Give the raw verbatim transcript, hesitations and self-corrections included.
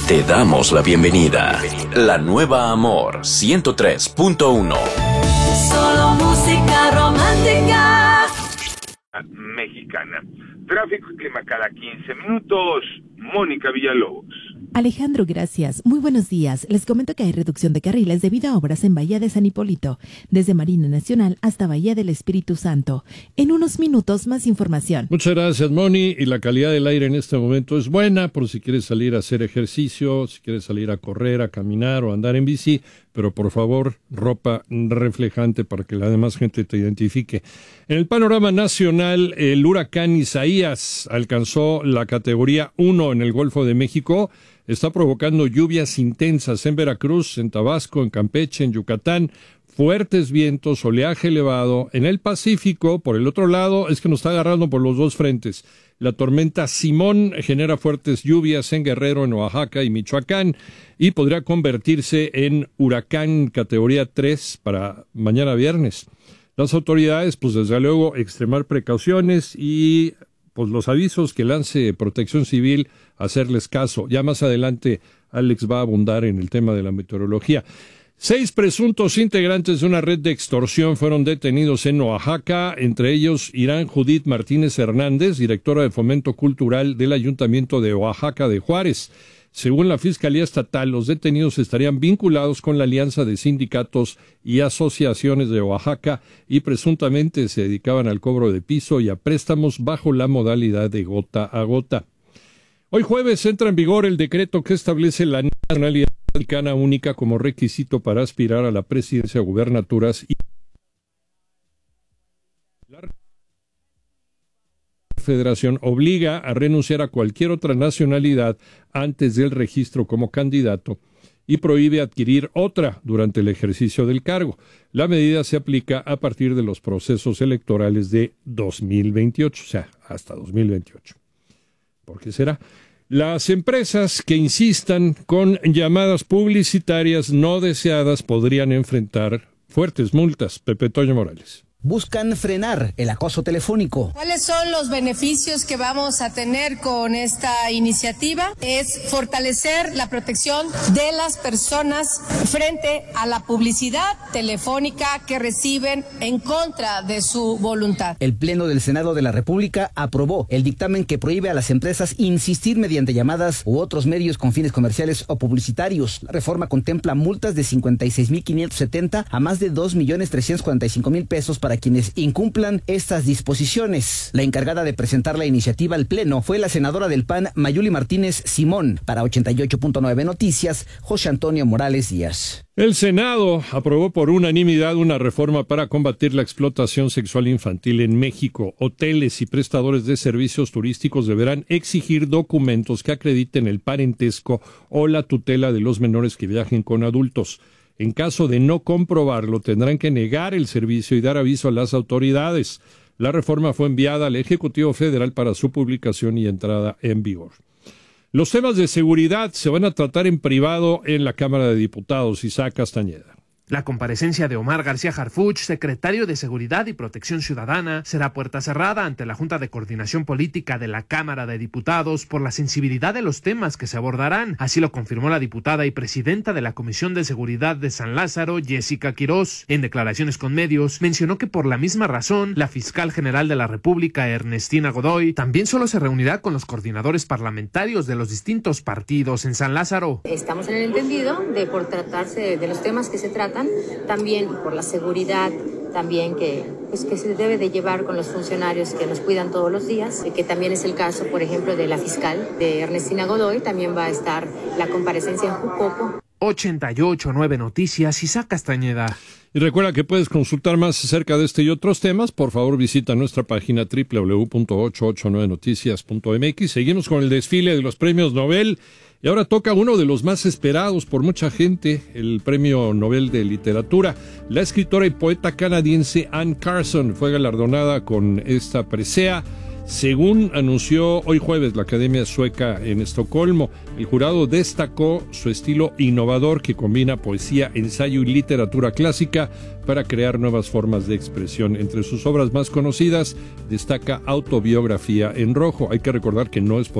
Te damos la bienvenida. La nueva Amor ciento tres punto uno. Solo música romántica mexicana. Tráfico y clima cada quince minutos. Mónica Villalobos. Alejandro, gracias. Muy buenos días. Les comento que hay reducción de carriles debido a obras en Bahía de San Hipólito, desde Marina Nacional hasta Bahía del Espíritu Santo. En unos minutos, más información. Muchas gracias, Moni. Y la calidad del aire en este momento es buena, por si quieres salir a hacer ejercicio, si quieres salir a correr, a caminar o a andar en bici, pero por favor, ropa reflejante para que la demás gente te identifique. En el panorama nacional, el huracán Isaías alcanzó la categoría uno en el Golfo de México. Está provocando lluvias intensas en Veracruz, en Tabasco, en Campeche, en Yucatán, fuertes vientos, oleaje elevado. En el Pacífico, por el otro lado, es que nos está agarrando por los dos frentes. La tormenta Simón genera fuertes lluvias en Guerrero, en Oaxaca y Michoacán, y podría convertirse en huracán categoría tres para mañana viernes. Las autoridades, pues desde luego, extremar precauciones y pues los avisos que lance Protección Civil, hacerles caso. Ya más adelante Alex va a abundar en el tema de la meteorología. Seis presuntos integrantes de una red de extorsión fueron detenidos en Oaxaca, entre ellos Irán Judith Martínez Hernández, directora de Fomento Cultural del Ayuntamiento de Oaxaca de Juárez. Según la Fiscalía Estatal, los detenidos estarían vinculados con la Alianza de Sindicatos y Asociaciones de Oaxaca y presuntamente se dedicaban al cobro de piso y a préstamos bajo la modalidad de gota a gota. Hoy jueves entra en vigor el decreto que establece la nacionalidad mexicana única como requisito para aspirar a la presidencia, gubernaturas y la Federación obliga a renunciar a cualquier otra nacionalidad antes del registro como candidato y prohíbe adquirir otra durante el ejercicio del cargo. La medida se aplica a partir de los procesos electorales de dos mil veintiocho, o sea, hasta dos mil veintiocho. ¿Por qué será? Las empresas que insistan con llamadas publicitarias no deseadas podrían enfrentar fuertes multas. Pepe Toño Morales. Buscan frenar el acoso telefónico. ¿Cuáles son los beneficios que vamos a tener con esta iniciativa? Es fortalecer la protección de las personas frente a la publicidad telefónica que reciben en contra de su voluntad. El Pleno del Senado de la República aprobó el dictamen que prohíbe a las empresas insistir mediante llamadas u otros medios con fines comerciales o publicitarios. La reforma contempla multas de cincuenta y seis mil quinientos setenta a más de dos millones trescientos cuarenta y cinco mil pesos para quienes incumplan estas disposiciones. La encargada de presentar la iniciativa al Pleno fue la senadora del P A N, Mayuli Martínez Simón. Para ochenta y ocho punto nueve Noticias, José Antonio Morales Díaz. El Senado aprobó por unanimidad una reforma para combatir la explotación sexual infantil en México. Hoteles y prestadores de servicios turísticos deberán exigir documentos que acrediten el parentesco o la tutela de los menores que viajen con adultos. En caso de no comprobarlo, tendrán que negar el servicio y dar aviso a las autoridades. La reforma fue enviada al Ejecutivo Federal para su publicación y entrada en vigor. Los temas de seguridad se van a tratar en privado en la Cámara de Diputados. Isaac Castañeda. La comparecencia de Omar García Harfuch, secretario de Seguridad y Protección Ciudadana, será puerta cerrada ante la Junta de Coordinación Política de la Cámara de Diputados por la sensibilidad de los temas que se abordarán. Así lo confirmó la diputada y presidenta de la Comisión de Seguridad de San Lázaro, Jessica Quirós. En declaraciones con medios, mencionó que por la misma razón, la fiscal general de la República, Ernestina Godoy, también solo se reunirá con los coordinadores parlamentarios de los distintos partidos en San Lázaro. Estamos en el entendido de por tratarse de los temas que se tratan, también por la seguridad también que, pues, que se debe de llevar con los funcionarios que nos cuidan todos los días, que también es el caso, por ejemplo, de la fiscal de Ernestina Godoy. También va a estar la comparecencia en Jucopo. ochenta y ocho punto nueve Noticias, Isaac Castañeda. Y recuerda que puedes consultar más acerca de este y otros temas. Por favor, visita nuestra página doble u doble u doble u punto ochocientos ochenta y nueve noticias punto m x. Seguimos con el desfile de los premios Nobel. Y ahora toca uno de los más esperados por mucha gente, el Premio Nobel de Literatura. La escritora y poeta canadiense Anne Carson fue galardonada con esta presea, según anunció hoy jueves la Academia Sueca en Estocolmo. El jurado destacó su estilo innovador que combina poesía, ensayo y literatura clásica para crear nuevas formas de expresión. Entre sus obras más conocidas destaca Autobiografía en Rojo. Hay que recordar que no es